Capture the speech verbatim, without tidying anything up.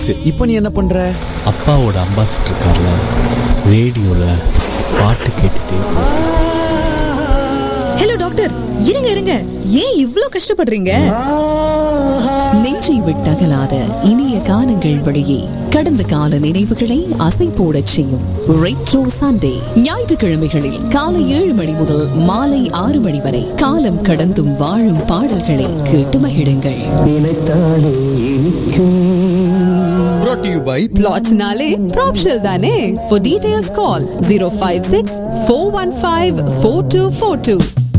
இப்போ நீ என்ன பண்ற? அப்பாவோட அம்பாசிடர் கார்ல ரேடியோல பாட்டு கேட்டுட்டு. ஹலோ டாக்டர், இருங்க இருங்க, ஏன் இவ்ளோ கஷ்டப்படுறீங்க? நெஞ்சை விட்டகலாத இனிய காலங்கள் வழியே கடந்த கால நினைவுகளை அசை போடச் செய்யும் ரெட்ரோ சண்டே. ஞாயிற்றுக்கிழமைகளில் காலை ஏழு மணி முதல் மாலை ஆறு மணி வரை காலம் கடந்தும் வாழும் பாடல்களை கேட்டு மகிழுங்கள். Brought to you by பிளாட்ஸ்னாலே ப்ராப்ஷல் தானே. For details call zero five six four one five four two four two.